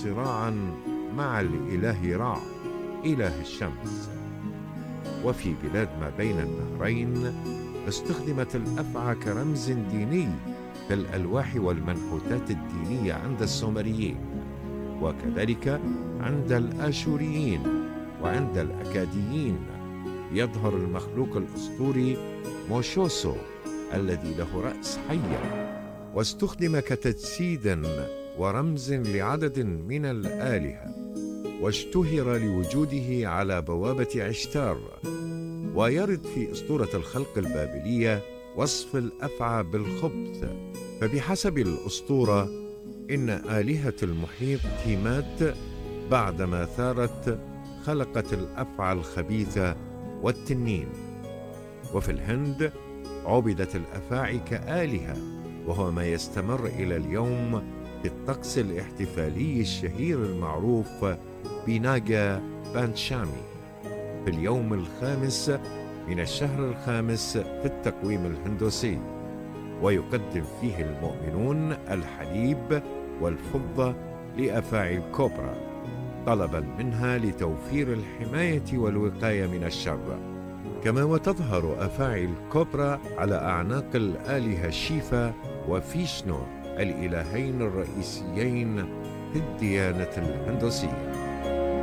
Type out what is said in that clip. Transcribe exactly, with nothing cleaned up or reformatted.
صراعا مع الإله رع إله الشمس. وفي بلاد ما بين النهرين استخدمت الأفعى كرمز ديني في الألواح والمنحوتات الدينية عند السومريين، وكذلك عند الآشوريين وعند الأكاديين. يظهر المخلوق الأسطوري موشوسو الذي له رأس حية، واستخدم كتجسيد ورمز لعدد من الآلهة، واشتهر لوجوده على بوابة عشتار. ويرد في أسطورة الخلق البابلية وصف الأفعى بالخبث، فبحسب الأسطورة إن آلهة المحيط تيمات بعدما ثارت خلقت الأفعى الخبيثة والتنين. وفي الهند عبدت الأفاعي كآلهة، وهو ما يستمر إلى اليوم في الطقس الاحتفالي الشهير المعروف بناغا بانشامي في اليوم الخامس من الشهر الخامس في التقويم الهندوسي، ويقدم فيه المؤمنون الحليب والفضة لأفاعي الكوبرا طلبا منها لتوفير الحماية والوقاية من الشر. كما وتظهر أفاعي الكوبرا على أعناق الآلهة شيفا وفيشنو الإلهين الرئيسيين في الديانة الهندوسية.